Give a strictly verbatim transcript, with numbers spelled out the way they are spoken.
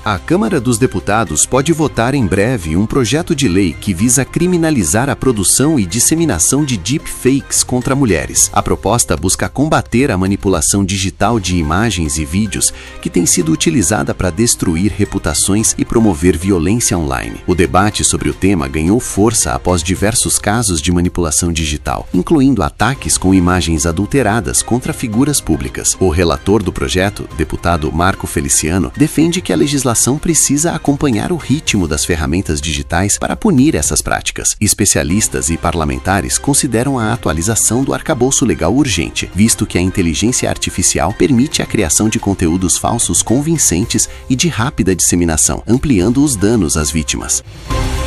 A Câmara dos Deputados pode votar em breve um projeto de lei que visa criminalizar a produção e disseminação de deepfakes contra mulheres. A proposta busca combater a manipulação digital de imagens e vídeos que tem sido utilizada para destruir reputações e promover violência online. O debate sobre o tema ganhou força após diversos casos de manipulação digital, incluindo ataques com imagens adulteradas contra figuras públicas. O relator do projeto, deputado Marco Feliciano, defende que a legislação precisa acompanhar o ritmo das ferramentas digitais para punir essas práticas. Especialistas e parlamentares consideram a atualização do arcabouço legal urgente, visto que a inteligência artificial permite a criação de conteúdos falsos convincentes e de rápida disseminação, ampliando os danos às vítimas.